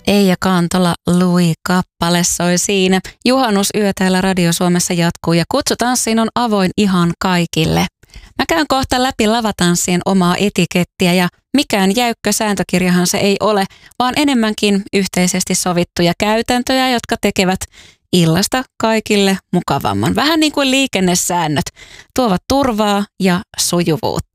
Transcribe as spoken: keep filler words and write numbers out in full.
Eija Kantola, Lui-kappale soi siinä. Juhannusyö täällä Radio Suomessa jatkuu ja kutsutanssiin on avoin ihan kaikille. Mä käyn kohta läpi lavatanssien omaa etikettiä ja mikään jäykkä sääntökirjahan se ei ole, vaan enemmänkin yhteisesti sovittuja käytäntöjä, jotka tekevät illasta kaikille mukavamman. Vähän niin kuin liikennesäännöt, tuovat turvaa ja sujuvuutta.